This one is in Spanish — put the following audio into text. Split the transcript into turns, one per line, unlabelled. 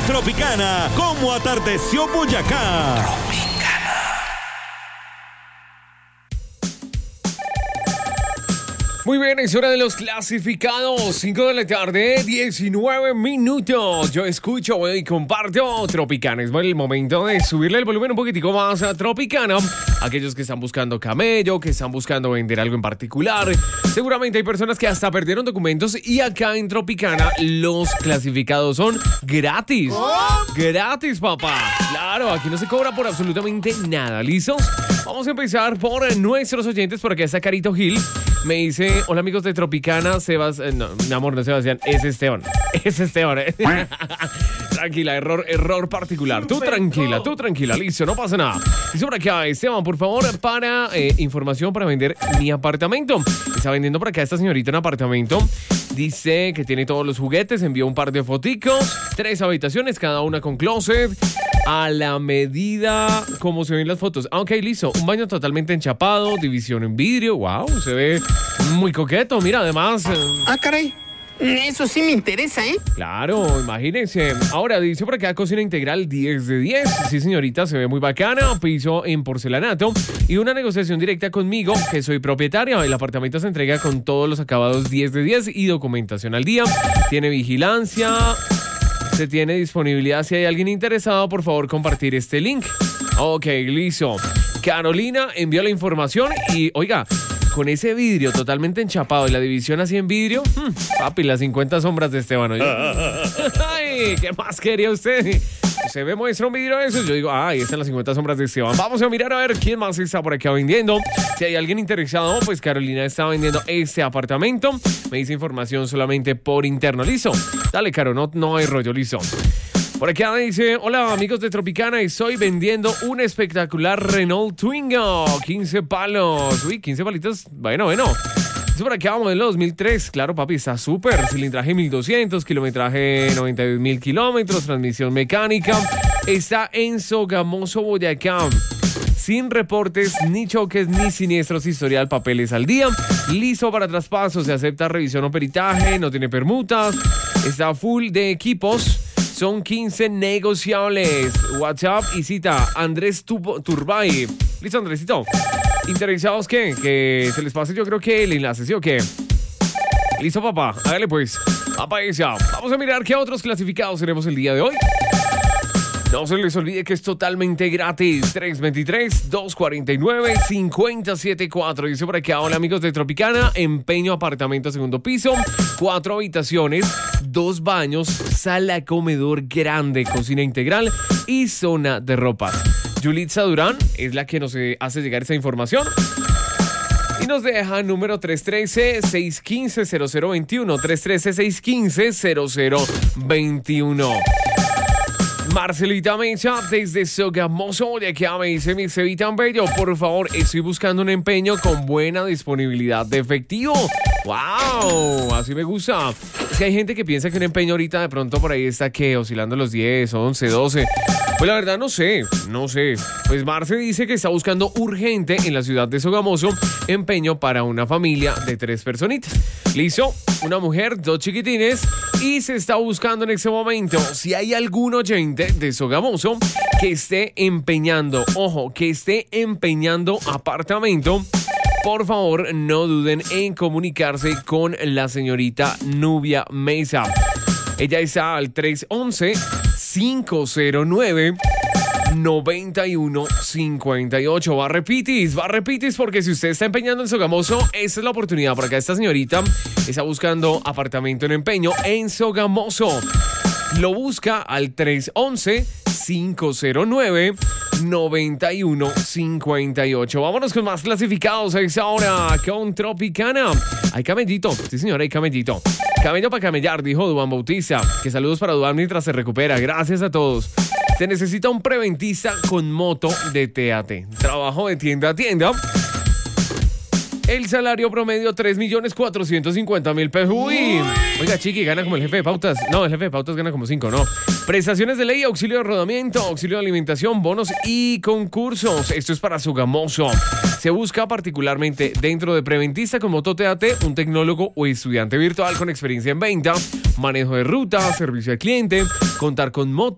Tropicana, como atardeció Boyacá.
Muy bien, es hora de los clasificados. 5 de la tarde, 19 minutos. Yo escucho y comparto Tropicana. Es el momento de subirle el volumen un poquitico más a Tropicana. Aquellos que están buscando camello, que están buscando vender algo en particular. Seguramente hay personas que hasta perdieron documentos y acá en Tropicana los clasificados son gratis. Gratis, papá. Claro, aquí no se cobra por absolutamente nada. ¿Listos? Vamos a empezar por nuestros oyentes. Por aquí está Carito Gil. Me dice, hola amigos de Tropicana, Sebas, no, mi amor, no Sebastián, es Esteban. Tranquila, error particular. Tú tranquila, listo, no pasa nada. Dice por acá, Esteban, por favor, para información para vender mi apartamento. Está vendiendo por acá esta señorita un apartamento. Dice que tiene todos los juguetes, envió un par de foticos, 3 habitaciones, cada una con closet, a la medida como se ven las fotos. Ok, listo, un baño totalmente enchapado, división en vidrio, wow, se ve muy coqueto, mira, además...
caray, eso sí me interesa, ¿eh?
Claro, imagínense. Ahora, dice por acá, cocina integral 10 de 10. Sí, señorita, se ve muy bacana. Piso en porcelanato. Y una negociación directa conmigo, que soy propietaria. El apartamento se entrega con todos los acabados 10 de 10 y documentación al día. Tiene vigilancia. Se tiene disponibilidad. Si hay alguien interesado, por favor, compartir este link. Ok, listo. Carolina envió la información y, oiga... Con ese vidrio totalmente enchapado y la división así en vidrio, papi, las 50 sombras de Esteban. Ay, ¿qué más quería usted? Se me muestra un vidrio de eso. Yo digo, ahí están las 50 sombras de Esteban. Vamos a mirar a ver quién más está por acá vendiendo. Si hay alguien interesado, pues Carolina está vendiendo este apartamento. Me dice información solamente por interno. ¿Listo? Dale, Caro, no hay rollo, listo. Por acá dice, hola amigos de Tropicana, estoy vendiendo un espectacular Renault Twingo, 15 palos. Uy, 15 palitos, bueno. Dice por acá, modelo 2003, claro papi, está súper. Cilindraje 1200, kilometraje 92.000 kilómetros, transmisión mecánica. Está en Sogamoso, Boyacá. Sin reportes, ni choques, ni siniestros, historial, papeles al día. Listo para traspaso, se acepta revisión o peritaje, no tiene permutas. Está full de equipos. Son 15 negociables. WhatsApp y cita Andrés Turbay. ¿Listo, Andresito? ¿Interesados qué? Que se les pase yo creo que el enlace, ¿sí o qué? Listo, papá. Hágale pues. Papá, ya. Vamos a mirar qué otros clasificados tenemos el día de hoy. No se les olvide que es totalmente gratis. 323-249-5074. Dice por acá, hola amigos de Tropicana. Empeño apartamento segundo piso. 4 habitaciones, 2 baños, sala comedor grande, cocina integral y zona de ropas. Yulitza Durán es la que nos hace llegar esa información. Y nos deja número 313-615-0021. 313-615-0021. Marcelita Mencha desde Sogamoso, de aquí me dice mi Cevi tan bello, por favor, estoy buscando un empeño con buena disponibilidad de efectivo. ¡Wow! Así me gusta. Es que hay gente que piensa que un empeño ahorita de pronto por ahí está que oscilando los 10, 11, 12. Pues la verdad no sé. Pues Marce dice que está buscando urgente en la ciudad de Sogamoso empeño para una familia de 3 personitas. Listo, una mujer, 2 chiquitines y se está buscando en este momento si hay algún oyente de Sogamoso que esté empeñando, apartamento. Por favor, no duden en comunicarse con la señorita Nubia Mesa. Ella está al 311-509-9158. Va repitis, porque si usted está empeñando en Sogamoso, esa es la oportunidad. Por acá esta señorita está buscando apartamento en empeño en Sogamoso. Lo busca al 311-509-9158. Vámonos con más clasificados a esa hora con Tropicana. Hay camellito, sí señora, hay camellito. Camello para camellar, dijo Duan Bautista. Que saludos para Duan mientras se recupera. Gracias a todos. Se necesita un preventista con moto de TAT. Trabajo de tienda a tienda. El salario promedio, 3.450.000 pesos. Uy. Oiga, chiqui, gana como el jefe de pautas. No, el jefe de pautas gana como 5, no. Prestaciones de ley, auxilio de rodamiento, auxilio de alimentación, bonos y concursos. Esto es para Sogamoso. Se busca particularmente dentro de preventista con moto TAT, un tecnólogo o estudiante virtual con experiencia en venta, manejo de ruta, servicio al cliente, contar con moto